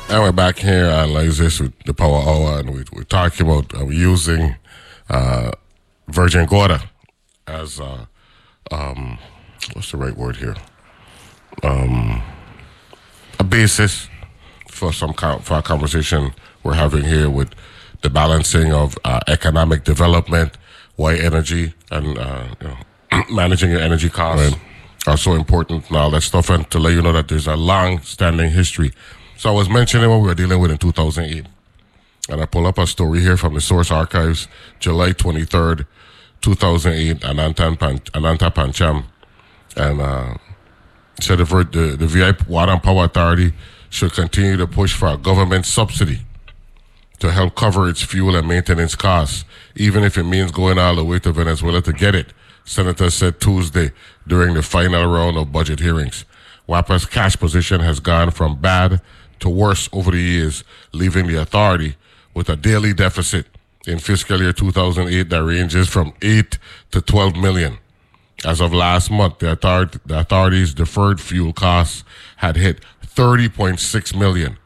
And we're back here on like this with the Power Hour, and we're talking about using Virgin Gorda as what's the right word here? A basis for for a conversation we're having here with the balancing of economic development, why energy and managing your energy costs are so important and all that stuff, and to let you know that there's a long-standing history. So I was mentioning what we were dealing with in 2008. And I pull up a story here from the Source Archives, July 23rd, 2008, Ananta Pancham. And said the VIP Water and Power Authority should continue to push for a government subsidy to help cover its fuel and maintenance costs, even if it means going all the way to Venezuela to get it, Senator said Tuesday during the final round of budget hearings. WAPA's cash position has gone from bad to worse over the years, leaving the authority with a daily deficit in fiscal year 2008 that ranges from 8 to 12 million. As of last month, the authority's deferred fuel costs had hit 30.6 million,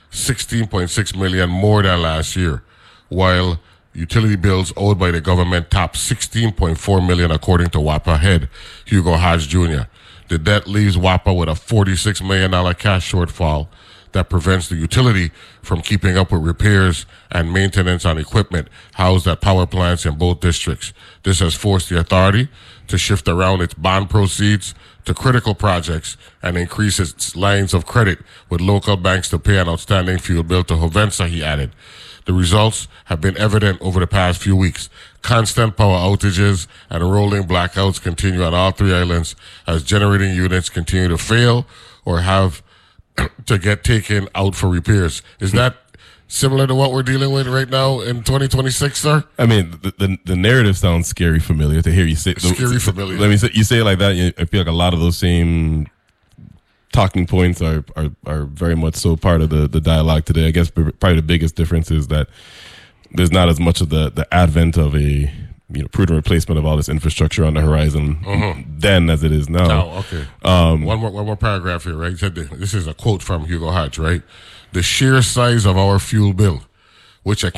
16.6 million more than last year, while utility bills owed by the government topped 16.4 million, according to WAPA head Hugo Hodge Jr. The debt leaves WAPA with a $46 million cash shortfall that prevents the utility from keeping up with repairs and maintenance on equipment housed at power plants in both districts. This has forced the authority to shift around its bond proceeds to critical projects and increase its lines of credit with local banks to pay an outstanding fuel bill to Hovensa, he added. The results have been evident over the past few weeks. Constant power outages and rolling blackouts continue on all three islands as generating units continue to fail or have to get taken out for repairs. Is that similar to what we're dealing with right now in 2026, sir? I mean, the narrative sounds scary familiar to hear you say. Familiar. Let me say, you say it like that. I feel like a lot of those same talking points are very much so part of the dialogue today. I guess probably the biggest difference is that there's not as much of the advent of a prudent replacement of all this infrastructure on the horizon then as it is now. Oh, okay. One more paragraph here, right? This is a quote from Hugo Hodge, right? The sheer size of our fuel bill, which